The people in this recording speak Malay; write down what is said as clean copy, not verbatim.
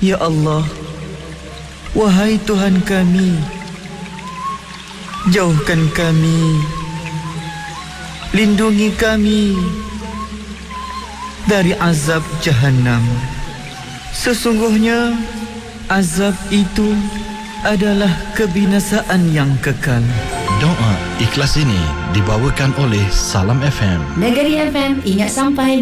Ya Allah, wahai Tuhan kami, jauhkan kami, lindungi kami dari azab Jahannam. Sesungguhnya azab itu adalah kebinasaan yang kekal. Doa ikhlas ini dibawakan oleh Salam FM. Negeri FM, ingat sampai